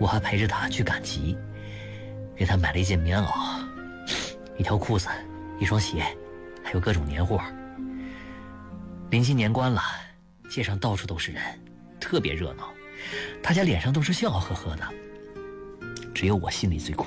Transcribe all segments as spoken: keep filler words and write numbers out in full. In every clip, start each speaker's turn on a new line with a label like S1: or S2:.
S1: 我还陪着他去赶集，给他买了一件棉袄、一条裤子、一双鞋，还有各种年货。临近年关了，街上到处都是人，特别热闹，大家脸上都是笑呵呵的，只有我心里最苦。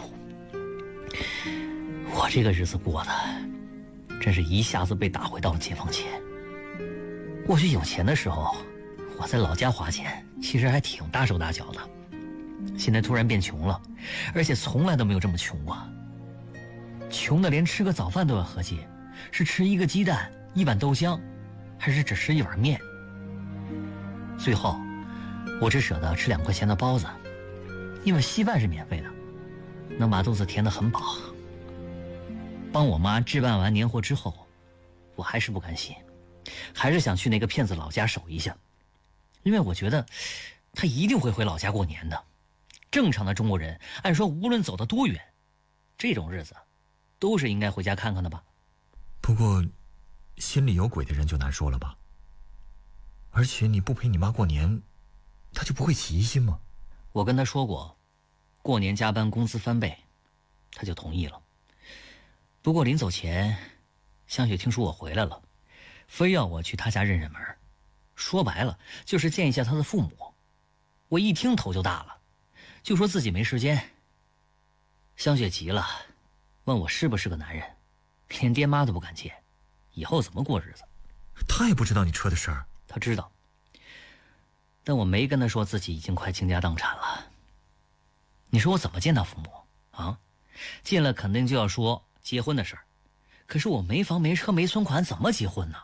S1: 我这个日子过的真是一下子被打回到了解放前。过去有钱的时候，我在老家花钱其实还挺大手大脚的，现在突然变穷了，而且从来都没有这么穷过。穷的连吃个早饭都要合计，是吃一个鸡蛋一碗豆浆，还是只吃一碗面。最后我只舍得吃两块钱的包子，因为稀饭是免费的，能把肚子填得很饱。帮我妈置办完年货之后，我还是不甘心，还是想去那个骗子老家守一下，因为我觉得他一定会回老家过年的。正常的中国人按说无论走得多远，这种日子都是应该回家看看的吧。
S2: 不过心里有鬼的人就难说了吧。而且你不陪你妈过年，她就不会起疑心吗？
S1: 我跟她说过过年加班工资翻倍，她就同意了。不过临走前，香雪听说我回来了，非要我去她家认认门，说白了就是见一下她的父母。我一听头就大了，就说自己没时间。香雪急了，问我是不是个男人，连爹妈都不敢见，以后怎么过日子？
S2: 她也不知道你车的事儿。
S1: 她知道，但我没跟她说自己已经快倾家荡产了。你说我怎么见她父母啊？见了肯定就要说结婚的事儿，可是我没房没车没存款，怎么结婚呢？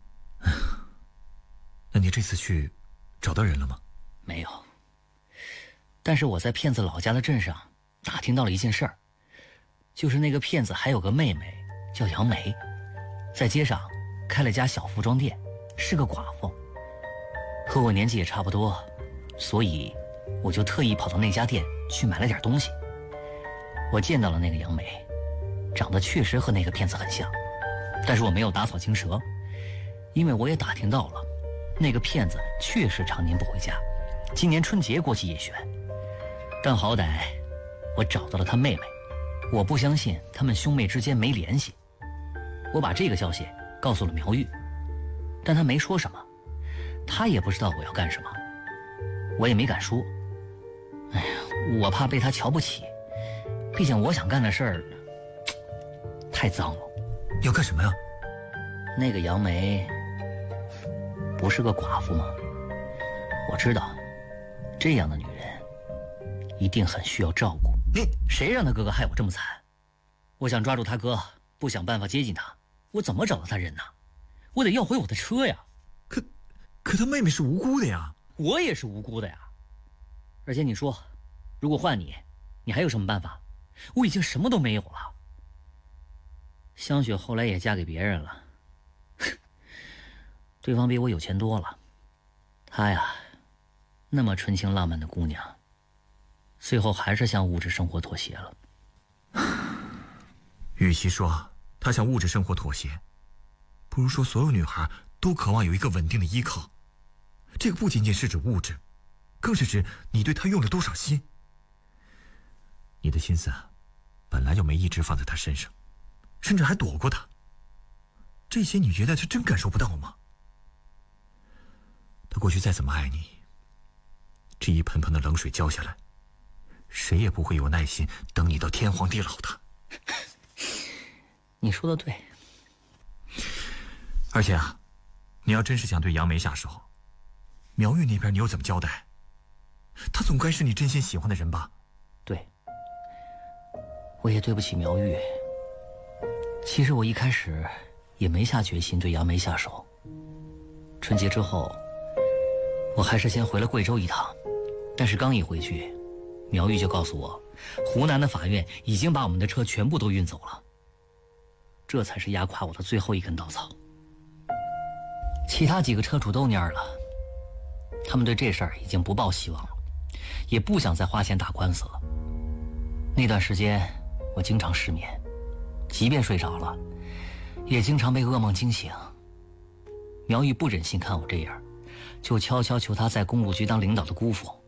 S2: 那你这次去找到人了吗？
S1: 没有，但是我在骗子老家的镇上打听到了一件事儿，就是那个骗子还有个妹妹叫杨梅，在街上开了家小服装店，是个寡妇，和我年纪也差不多，所以我就特意跑到那家店去买了点东西。我见到了那个杨梅，长得确实和那个骗子很像，但是我没有打草惊蛇，因为我也打听到了那个骗子确实常年不回家，今年春节过去也悬。但好歹我找到了他妹妹，我不相信他们兄妹之间没联系。我把这个消息告诉了苗玉，但他没说什么，他也不知道我要干什么，我也没敢说。哎呀，我怕被他瞧不起，毕竟我想干的事儿太脏了。
S2: 要干什么呀？
S1: 那个杨梅不是个寡妇吗？我知道这样的女人一定很需要照顾。
S2: 你
S1: 谁让他哥哥害我这么惨？我想抓住他哥，不想办法接近他，我怎么找到他人呢？我得要回我的车呀。
S2: 可可他妹妹是无辜的呀。
S1: 我也是无辜的呀。而且你说，如果换你，你还有什么办法？我已经什么都没有了。香雪后来也嫁给别人了，对方比我有钱多了。她呀，那么纯情浪漫的姑娘，最后还是向物质生活妥协了。
S2: 与其说她向物质生活妥协，不如说所有女孩都渴望有一个稳定的依靠。这个不仅仅是指物质，更是指你对她用了多少心。你的心思啊，本来就没一直放在她身上，甚至还躲过她。这些你觉得她真感受不到吗？她过去再怎么爱你，这一盆盆的冷水浇下来，谁也不会有耐心等你到天荒地老的。
S1: 你说的对。
S2: 而且啊，你要真是想对杨梅下手，苗玉那边你又怎么交代？他总该是你真心喜欢的人吧？
S1: 对，我也对不起苗玉。其实我一开始也没下决心对杨梅下手。春节之后，我还是先回了贵州一趟，但是刚一回去，苗玉就告诉我，湖南的法院已经把我们的车全部都运走了。这才是压垮我的最后一根稻草。其他几个车主都蔫了，他们对这事儿已经不抱希望了，也不想再花钱打官司了。那段时间我经常失眠，即便睡着了，也经常被噩梦惊醒。苗玉不忍心看我这样，就悄悄求他在公路局当领导的姑父，